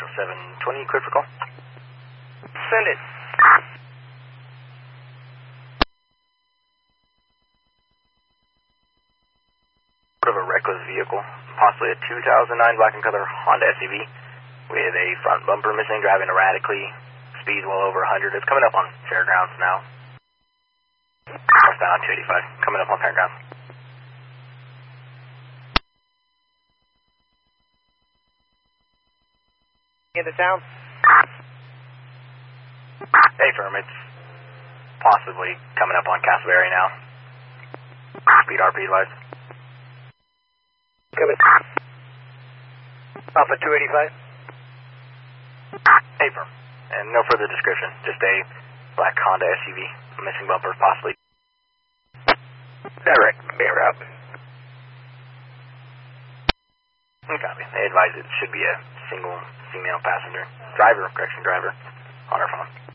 720, clear for call. Send it. Of a reckless vehicle, possibly a 2009 black and color Honda SUV with a front bumper missing, driving erratically, speeds well over 100. It's coming up on Fairgrounds now. Northbound on 285, coming up on Fairgrounds. In the town? Hey, firm, it's possibly coming up on Castleberry now. Speed RP wise. Coming. Alpha 285. Hey, firm. And no further description. Just a black Honda SUV, missing bumper, possibly. Direct, bear up. Copy. They advise it should be a single female passenger. Driver on our phone.